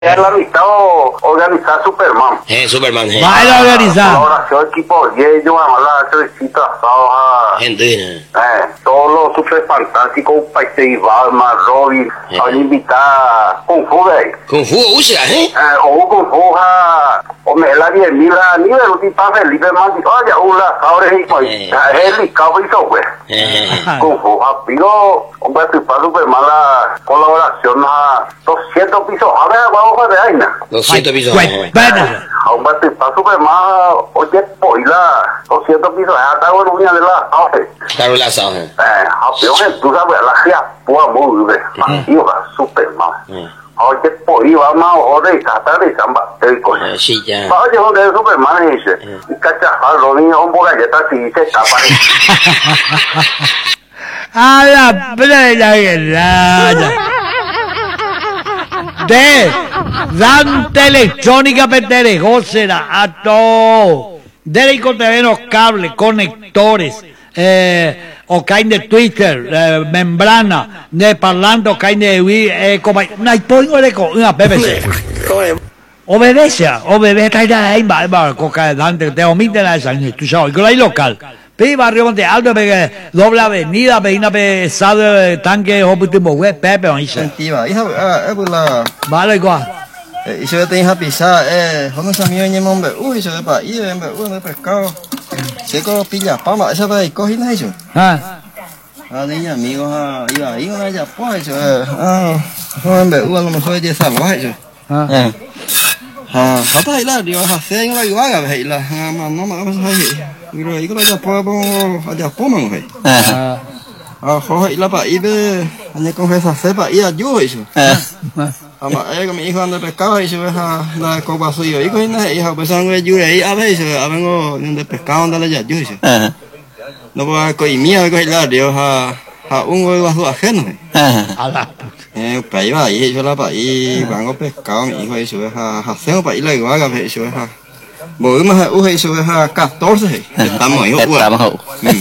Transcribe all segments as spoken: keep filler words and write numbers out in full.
la amistad organizar Superman. Eh, Superman, eh. Va a organizar. Colaboración equipo y yo vamos a hacer visita a Gente, eh. eh, todos los super fantásticos, un país de Balma, Robin, Eh. a invitar Kung Fu de Kung Fu, usa, eh. eh, o Kung Fu ha o me la diez mil a nivel un tipo Felipe Mandi, oye, una ahora es Eh. es el cabo y software. Eh. Kung Fu ha pido un participar Superman la colaboración a doscientos pisos, a ver, vamos a ver ahí, ¿no? doscientos pisos. Bueno, eh. bueno. A un participar Superman, oye, pues la doscientos pisos, hasta bueno, una de las doce. Claro, la sabe. Eh, a peor, tú sabes, la gente puede muy bien, y va Superman. Eh. Oye, pues vamos a joder, hasta de samba, el coche. Eh, sí, ya. Oye, donde el Superman dice, y cachajar, los niños un poco galletas y se tapan. A la plena guerra. De Dante Electrónica Penteregócera a todo. De los cables, conectores, eh, o caen de Twitter, eh, membrana, de parlando, caen de Wii, eh, como no hay pongo de una B B C. Obedece, obedece, cae de ahí, va, va, coca Dante, te omite la esa, tú sabes, con la local. Pe barrio Monte Alto, pe doble avenida, pe una pe sado tanque, optimo web, pepe, on dice. Sentiba, iha eh bula. Vale, igual. Eh, yo tenía pizza, eh, cuando se me viene hombre, uy, yo de pa, y de uno de pescado. Seco pilla, pama, esa de cogina eso. Ah, Ah, niña, amigos, ah, iba ahí una ya pues, eh, ah, hombre, uno a lo mejor ya salvaje eso. ah. Eh. Ah, hasta ahí la, digo, hace en la yuaga, ve, la, ah, no me vamos ahí. Mira, ahí que ya pues, pongo, allá poman, ve. Ah, Ah, joder, y la pa, y de, ane con esa cepa, y ayuda eso. Ama, eh, que mi hijo anda pescado y se ve la copa suya. Y con la hija, pues han ve yure ahí a veces, a vengo de pescado anda la ya yure. No puedo coi mía coi la Dios a a un huevo a su ajeno. a la puta. Eh, pa iba ahí, yo la pa ahí, vengo pescado, mi hijo y se ve a hacemos pa ahí la igual que se ve a volvemos a uge y se ve a catorce. Estamos ahí, Estamos.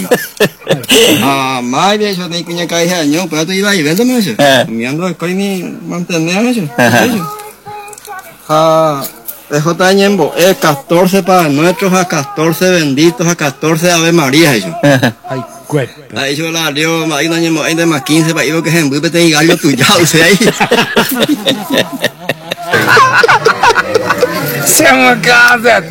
ah, más bien yo tengo que caer año, pero tú ibas y véndeme eso. Mirando coi ni mantener eso. Ah, eso está en es catorce para nuestros, a catorce benditos, a catorce Ave María eso. Ay, cuerpo. Ahí yo la dio, más un año más más quince para ir que se envuelve te gallo tuyo, o sea ahí. Siamo casa,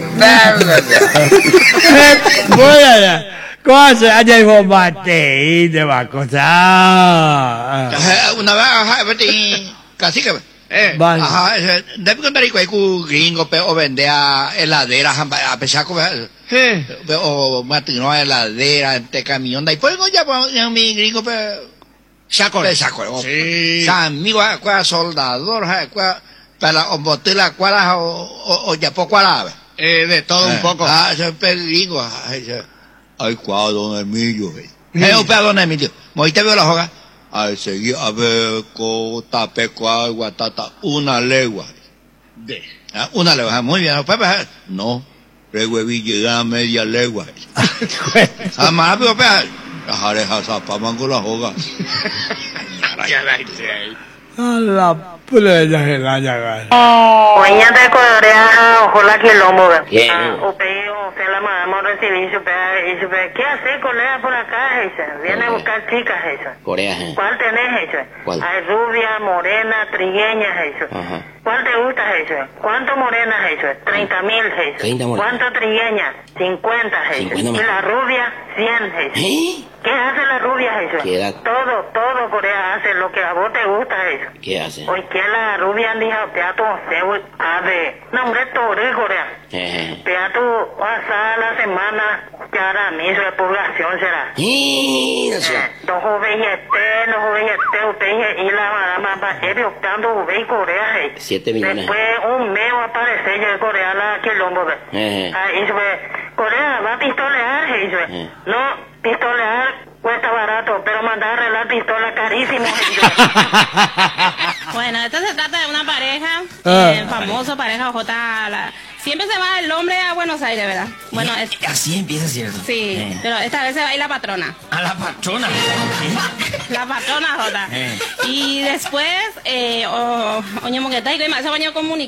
Bueno, cosa allá hay mate y de va cosa. Una vez, ajá, vete, casi que, eh, Vale. ajá, debe contar y cu gringo, pero o vende a heladeras, a pesar que, o matino a heladera, de camión, de ahí, pues, ya, pues, mi gringo, pero, saco, saco, sí, amigo, cuál soldador, cuál, para o botella, cuál, o, o, ya, poco árabe. Eh, de todo un poco. Ah, ese gringo, ay, ay, cuál, don Emilio, eh, o pedo, don Emilio, ¿me te veo la joga? Al seguir a ver cota pecoa guatata una legua de ah, una legua muy bien Pepe no legua vi llega a media legua a más pero Pepe las arejas zapa mango la joga A la plena de la llaga. Mañana de Corea, ojalá que lo mueva. Bien. O pedido, se la mandamos a recibir su peda y su peda. ¿Qué hace Corea por acá, esa? Viene a buscar chicas, esa. Corea, eh. ¿Cuál tenés, esa? ¿Cuál? Hay rubia, morena, trigueña, esa. Ajá. ¿Cuál te gusta, esa? ¿Cuánto morena, esa? Treinta mil, esa. treinta morenas. ¿Cuánto trigueña? Cincuenta, esa. cincuenta Y más. la rubia, cien, esa. ¿Eh? ¿Qué hace la rubia, esa? ¿Qué edad? Todo, todo Corea hace lo que a vos te gusta, esa. ¿Qué hace? Hoy que la rubia dijo teatro se a ver no hombre todo el Corea Eh. teatro pasa la semana que ahora mismo de purgación será Eh, no sé. dos jóvenes este no jóvenes este usted y la madama va a ir optando ve Corea eh. Siete millones. Después un mes va a aparecer ya en Corea la quilombo ve Eh. ahí se ve Corea va a pistolear eh. Eh. No pistolear cuesta barato pero mandar a arreglar pistola carísimo Bueno, esto se trata de una pareja, Ah. el famoso pareja J, la, Siempre se va el hombre a Buenos Aires, ¿verdad? Bueno, es, Así empieza, ¿cierto? sí, Eh. pero esta vez se va a ir la patrona. A la patrona. La patrona, Jota. Eh. Y después, eh, o, oño moqueta y que me hace baño comunicar.